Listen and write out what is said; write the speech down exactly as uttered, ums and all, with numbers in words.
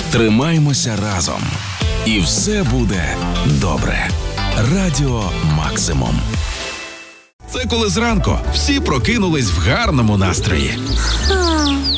Тримаймося разом. І все буде добре. Радіо Максимум. Це коли зранку всі прокинулись в гарному настрої.